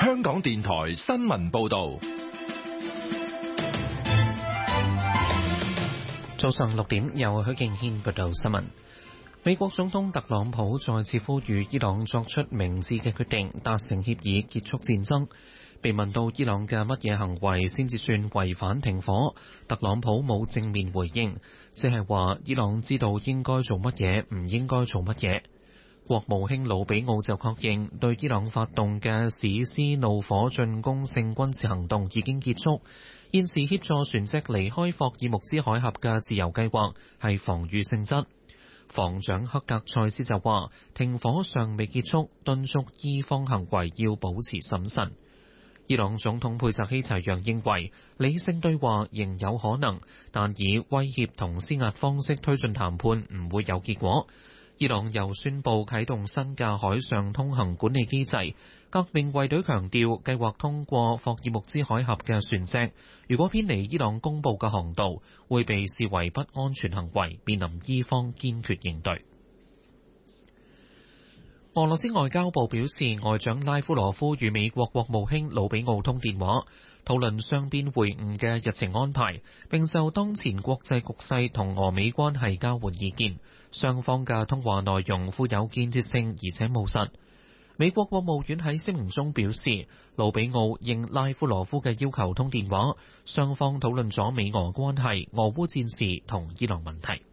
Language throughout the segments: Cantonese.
香港電台新聞報道。 早上6點，由許敬軒報道新聞。美國總統特朗普再次呼籲伊朗作出明智嘅決定，達成協議結束戰爭。被問到伊朗嘅乜嘢行為先至算違反停火，特朗普冇正面回應，只係話伊朗知道應該做乜嘢，唔應該做乜嘢。國務卿魯比奧就確認，對伊朗發動嘅史詩怒火進攻性軍事行動已經結束。現時協助船隻離開霍爾木茲海峽嘅自由計劃係防禦性質。防長克格塞斯就話，停火尚未結束，敦促伊方行為要保持審慎。伊朗總統佩澤希齊揚認為，理性對話仍有可能，但以威脅同施壓方式推進談判唔會有結果。伊朗又宣布啟動新嘅海上通行管理機制。革命衛隊強調，計劃通過霍爾木茲海峽嘅船隻，如果偏離伊朗公佈嘅航道，會被視為不安全行為，面臨伊方堅決應對。俄羅斯外交部表示，外長拉夫羅夫與美國國務卿魯比奧通電話，討論雙邊會晤嘅日程安排，並就當前國際局勢同俄美關係交換意見。雙方嘅通話內容富有建設性而且務實。美國國務院喺聲明中表示，魯比奧應拉夫羅夫嘅要求通電話，雙方討論咗美俄關係、俄烏戰事同伊朗問題。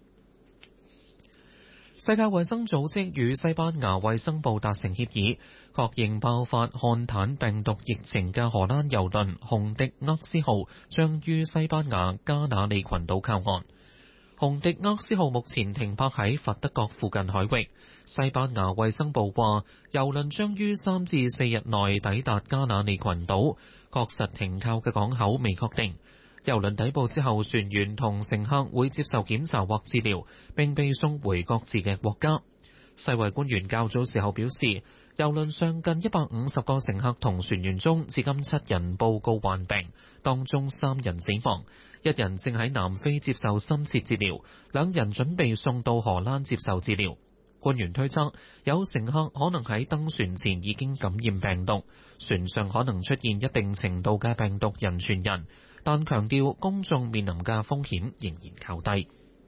世界衛生組織與西班牙衛生部達成協議，確認爆發漢坦病毒疫情嘅荷蘭郵輪紅迪厄斯號將於西班牙加那利群島靠岸。紅迪厄斯號目前停泊喺佛得角附近海域。西班牙衛生部話，郵輪將於3至4日內抵達加那利群島，確實停靠嘅港口未確定。郵輪抵埗之後，船員同乘客會接受檢查或治療，並被送回各自嘅國家。世衛官員較早時候表示，郵輪上近150個乘客同船員中，至今7人報告患病，當中3人死亡，1人正喺南非接受深切治療，2人準備送到荷蘭接受治療。官員推測，有乘客可能喺登船前已經感染病毒，船上可能出現一定程度嘅病毒人傳人，但強調公眾面臨嘅風險仍然較低。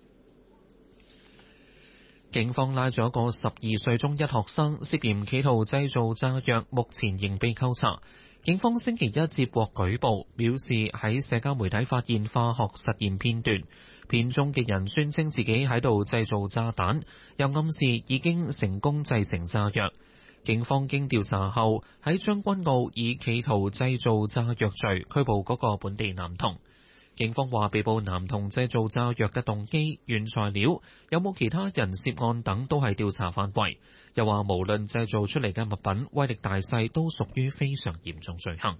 警方拉咗個12歲中一學生，涉嫌企圖製造炸藥，目前仍被扣查。警方星期一接獲舉報，表示喺社交媒體發現化學實驗片段，片中嘅人宣稱自己喺度製造炸彈，又暗示已經成功製成炸藥。警方經調查後，喺將軍澳以企圖製造炸藥罪拘捕嗰個本地男童。警方話，被捕男童製造炸藥嘅動機、原材料、有冇其他人涉案等都係調查範圍。又話無論製造出嚟嘅物品威力大細，都屬於非常嚴重罪行。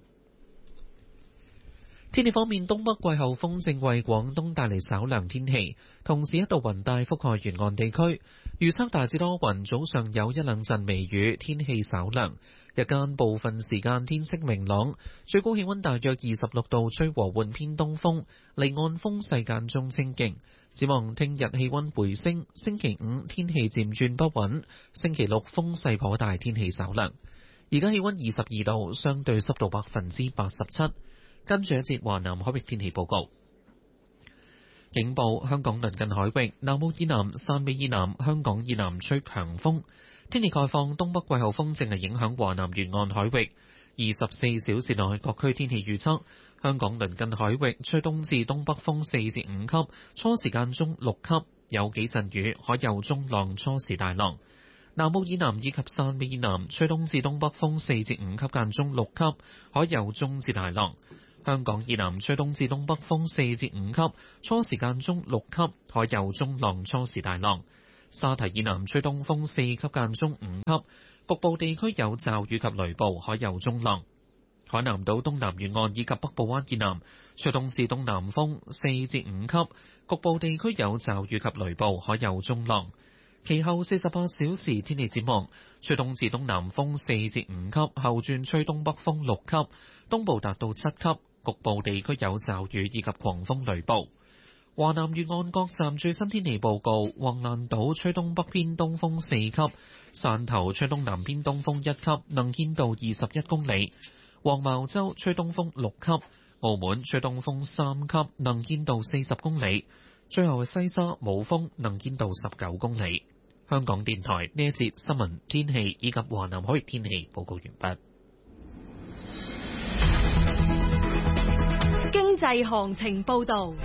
天氣方面，東北季候風正為廣東帶嚟稍涼天氣，同時一道雲帶覆蓋沿岸地區。預測大致多雲，早上有一兩陣微雨，天氣稍涼。日間部分時間天色明朗，最高氣溫大約26度，吹和緩偏東風，離岸風勢間中清勁。展望聽日氣溫回升，星期五天氣漸轉不穩，星期六風勢頗大，天氣稍涼。而家氣溫22度，相對濕度87%。跟住一節華南海域天氣報告。警報：香港鄰近海域、南澳以南、汕尾以南、香港以南吹強風。天氣概況：東北季候風正係影響華南沿岸海域。24小時內各區天氣預測：香港鄰近海域吹東至東北風4至5級，初時間中6級，有幾陣雨，海有中浪，初時大浪。南澳以南以及汕尾以南吹東至東北風4至5級，間中6級，海有中至大浪。香港以南吹東至東北風4至5級，初時間中6級，海有中浪，初時大浪。沙堤以南吹東風4級，間中5級，局部地區有驟雨及雷暴，海有中浪。海南島東南沿岸以及北部灣以南吹東至東南風4至5級，局部地區有驟雨及雷暴，海有中浪。其後48小時天氣展望，吹東至東南風4至5級，後轉吹東北風6級，東部達到7級，局部地區有驟雨以及狂風雷暴。 華南沿岸各站最新天氣報告：橫瀾島吹東北偏東風4級，汕頭吹東南偏東風1級，能見度21公里；黃茅洲吹東風6級，澳門吹東風3級，能見度40公里。最後係西沙冇風，能見度19公里。香港電台呢一節新聞天氣以及華南海域天氣報告完畢。 經濟行情報導。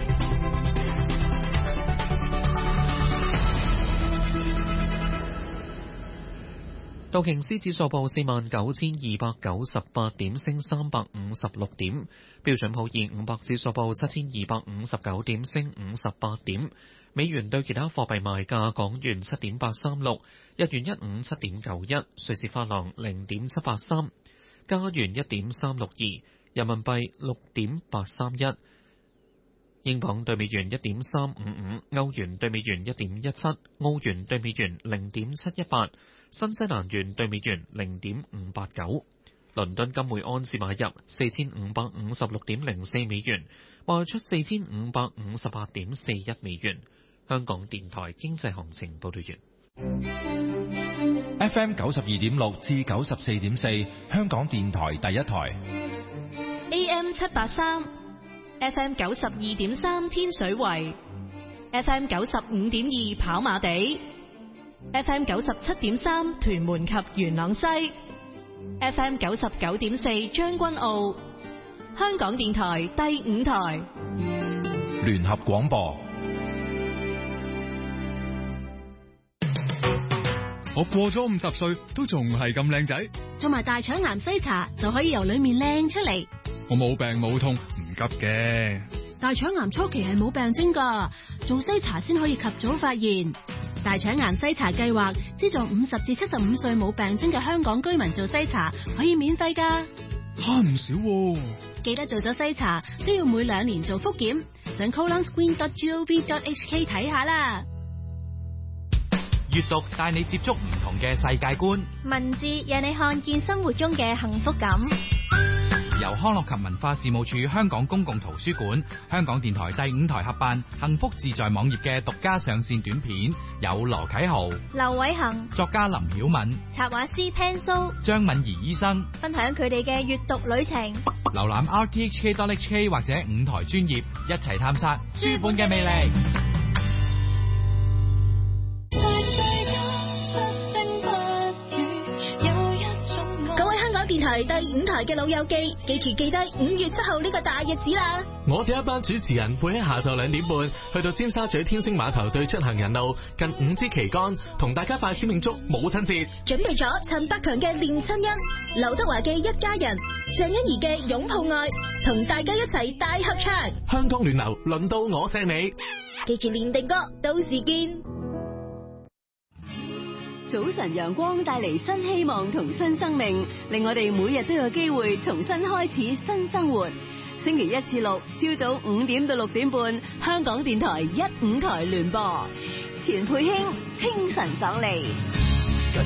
道瓊斯指數報49,298點，升356點；標準普爾500指數報7,259點，升58點。美元對其他貨幣賣價：港元7.836，日元157.91，瑞士法郎0.783，加元1.362，人民幣6.831，英鎊對美元1.355，歐元對美元1.17，澳元對美元0.718。新西蘭元對美元0.589，倫敦金每安士買入4556.04美元，賣出4558.41美元。香港電台經濟行情報道完。 FM 92.6至94.4，香港電台第一台。 AM 783 ，FM 92.3天水圍 ，FM 95.2跑馬地。FM 97.3屯門及元朗西 ，FM 99.4將軍澳，香港電台第5台聯合廣播。 我過咗50歲都仲係咁靚仔， 做埋大腸癌篩查就可以由裏面靚出嚟。 我冇病冇痛，唔急嘅。 大腸癌初期係冇病徵㗎，做篩查先可以及早發現。大腸癌篩查計劃資助50至75歲冇病徵嘅香港居民做篩查，可以免費㗎， 慳唔少喎。 記得做咗篩查都要每2年做復檢，上 colonscreen.gov.hk 睇下啦。 閱讀帶你接觸唔同嘅世界觀， 文字讓你看見生活中嘅幸福感。 由康樂及文化事務署香港公共圖書館、香港電台第5台合辦，幸福自在網頁嘅獨家上線短片，有羅啟豪、 劉偉恒、 作家林曉敏、 插畫師 Pan So、 張敏儀醫生分享佢哋嘅閱讀旅程。 瀏覽 rthk.hk 或者5台專頁，一齊探索書本嘅魅力。 電台第5台嘅老友記，記住記得5月7號呢個大日子啦！ 我哋一班主持人會喺下晝2點半去到尖沙咀天星碼頭對出行人路近5支旗杆，同大家快閃慶祝母親節。 準備咗陳百強嘅練親恩、劉德華嘅一家人、鄭欣宜嘅擁抱愛，同大家一齊大合唱。 香港暖流，輪到我錫你。 記住練定歌，到時見。 早晨陽光帶嚟新希望同新生命，令我哋每日都有機會重新開始新生活。星期1至6朝早5點到6點半，香港電台1、5台聯播，錢佩卿清晨爽利。